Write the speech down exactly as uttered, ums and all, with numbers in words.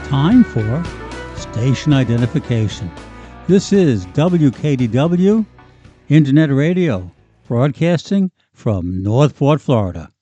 Time for station identification. This is W K D W Internet Radio, broadcasting from Northport, Florida.